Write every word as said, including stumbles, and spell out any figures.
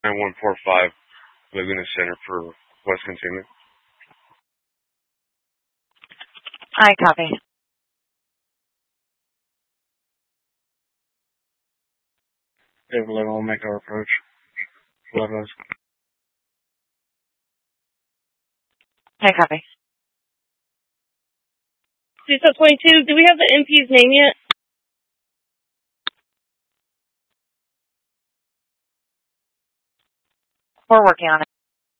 nine one four five Laguna Center for West Containment. I copy. Dave eleven will make our approach. eleven. I copy. C S O twenty-two, do we have the M P's name yet? We're working on it.